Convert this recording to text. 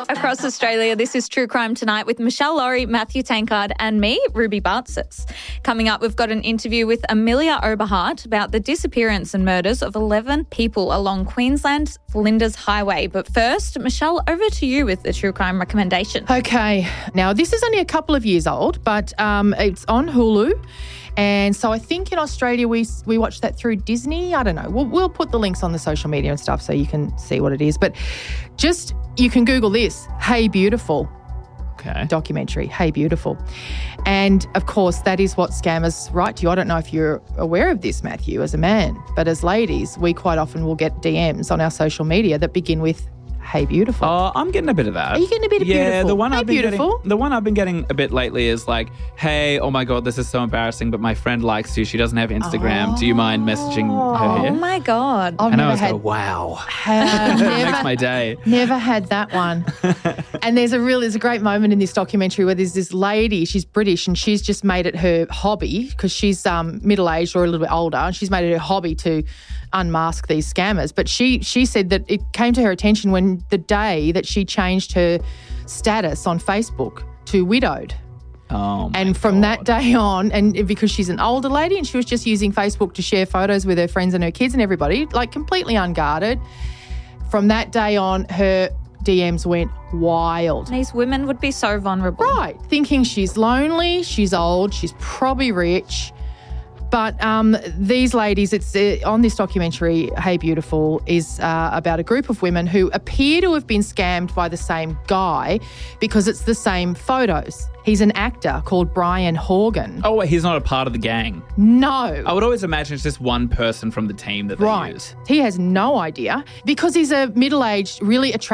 Across Australia, this is True Crime Tonight with Michelle Laurie, Matthew Tankard and me, Ruby Bartsis. Coming up, we've got an interview with Amelia Oberhart about the disappearance and murders of 11 people along Queensland's Flinders Highway. But first, Michelle, over to you with the True Crime recommendation. Okay. Now, this is only a couple of years old, but it's on Hulu. And so I think in Australia we watch that through Disney. I don't know. We'll put the links on the social media and stuff so you can see what it is. But just, you can Google this, Hey Beautiful. Okay. Documentary, Hey Beautiful. And, of course, that is what scammers write to you. I don't know if you're aware of this, Matthew, as a man. But as ladies, we quite often will get DMs on our social media that begin with Hey Beautiful. Oh, I'm getting a bit of that. Are you getting a bit of beautiful? Yeah, the one I've been beautiful. getting. The one I've been getting a bit lately is like, hey, oh my God, this is so embarrassing, but my friend likes you. She doesn't have Instagram. Do you mind messaging her Oh, here? my God. I've And I never was had, like, wow. never, Makes my day. never had that one. And there's a great moment in this documentary where there's this lady, she's British, and she's just made it her hobby because she's middle-aged or a little bit older, and she's made it her hobby to unmask these scammers. But she said that it came to her attention when the day that she changed her status on Facebook to widowed. Oh, my And from God. that day on, and because she's an older lady and she was just using Facebook to share photos with her friends and her kids and everybody, like completely unguarded, from that day on, her DMs went wild. These women would be so vulnerable. Right, thinking she's lonely, she's old, she's probably rich. But these ladies, it's on this documentary, Hey Beautiful, is about a group of women who appear to have been scammed by the same guy because it's the same photos. He's an actor called Brian Horgan. Oh, wait, he's not a part of the gang. No. I would always imagine it's just one person from the team that they use. He has no idea because he's a middle-aged, really attractive